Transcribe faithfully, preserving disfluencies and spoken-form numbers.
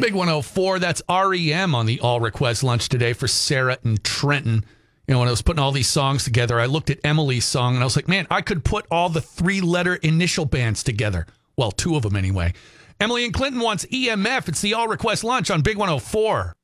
Big one oh four, that's R E M on the all-request lunch today for Sarah and Trenton. You know, when I was putting all these songs together, I looked at Emily's song, and I was like, man, I could put all the three-letter initial bands together. Well, two of them anyway. Emily and Clinton wants E M F. It's the all-request lunch on Big one oh four.